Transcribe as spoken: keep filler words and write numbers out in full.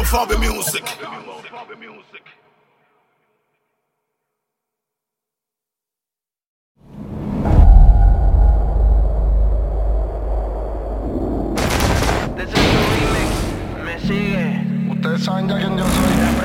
Fabi Music. This is the remix. Me sigue. Ustedes saben ya quién yo soy.